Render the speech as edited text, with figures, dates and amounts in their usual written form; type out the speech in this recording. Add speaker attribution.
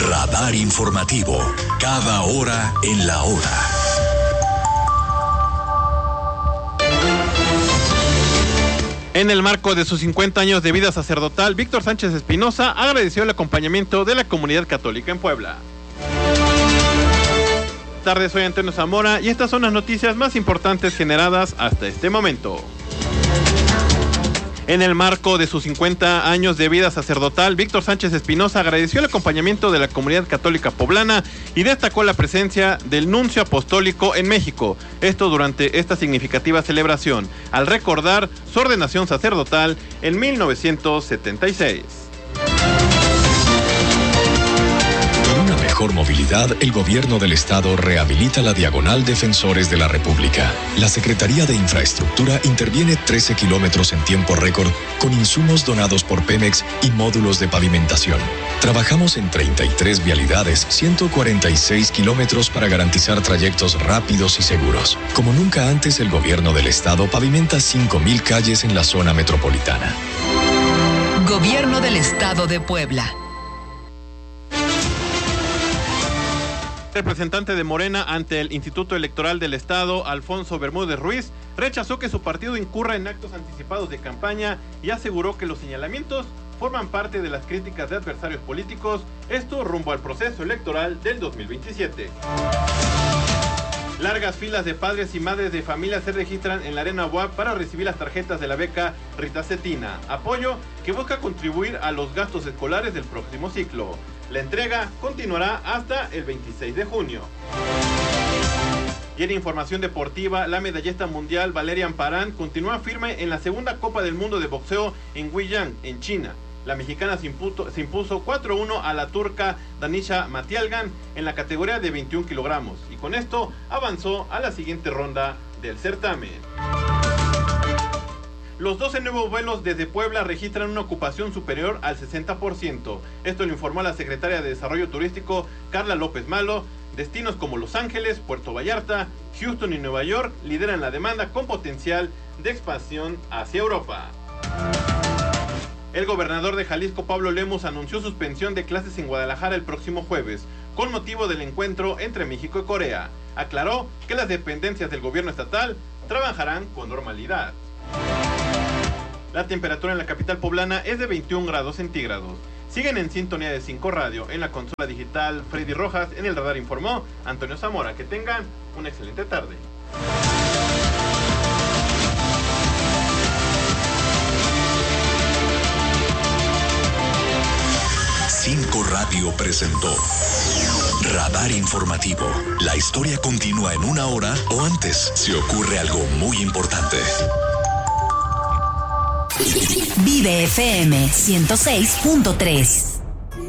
Speaker 1: Radar informativo. Cada hora en la hora.
Speaker 2: En el marco de sus 50 años de vida sacerdotal, Víctor Sánchez Espinosa agradeció el acompañamiento de la comunidad católica en Puebla. Tardes, soy Antonio Zamora y estas son las noticias más importantes generadas hasta este momento. En el marco de sus 50 años de vida sacerdotal, Víctor Sánchez Espinosa agradeció el acompañamiento de la comunidad católica poblana y destacó la presencia del nuncio apostólico en México. Esto durante esta significativa celebración, al recordar su ordenación sacerdotal en 1976.
Speaker 3: Mejor movilidad, el gobierno del estado rehabilita la diagonal Defensores de la República. La Secretaría de Infraestructura interviene 13 kilómetros en tiempo récord con insumos donados por Pemex y módulos de pavimentación. Trabajamos en 33 vialidades, 146 kilómetros para garantizar trayectos rápidos y seguros. Como nunca antes, el gobierno del estado pavimenta 5,000 calles en la zona metropolitana.
Speaker 4: Gobierno del Estado de Puebla.
Speaker 2: Representante de Morena ante el Instituto Electoral del Estado, Alfonso Bermúdez Ruiz, rechazó que su partido incurra en actos anticipados de campaña y aseguró que los señalamientos forman parte de las críticas de adversarios políticos, esto rumbo al proceso electoral del 2027. Largas filas de padres y madres de familia se registran en la Arena UAP para recibir las tarjetas de la beca Rita Cetina, apoyo que busca contribuir a los gastos escolares del próximo ciclo. La entrega continuará hasta el 26 de junio. Y en información deportiva, la medallista mundial Valeria Amparán continúa firme en la segunda Copa del Mundo de Boxeo en Guiyang, en China. La mexicana se impuso 4-1 a la turca Danisha Matialgan en la categoría de 21 kilogramos y con esto avanzó a la siguiente ronda del certamen. Los 12 nuevos vuelos desde Puebla registran una ocupación superior al 60%. Esto lo informó la secretaria de Desarrollo Turístico, Carla López Malo. Destinos como Los Ángeles, Puerto Vallarta, Houston y Nueva York lideran la demanda con potencial de expansión hacia Europa. El gobernador de Jalisco, Pablo Lemus, anunció suspensión de clases en Guadalajara el próximo jueves, con motivo del encuentro entre México y Corea. Aclaró que las dependencias del gobierno estatal trabajarán con normalidad. La temperatura en la capital poblana es de 21 grados centígrados. Siguen en sintonía de 5 Radio. En la consola digital, Freddy Rojas. En el radar informó Antonio Zamora. Que tengan una excelente tarde.
Speaker 1: 5 Radio presentó Radar Informativo. La historia continúa en una hora o antes si ocurre algo muy importante.
Speaker 4: Vive FM 106.3.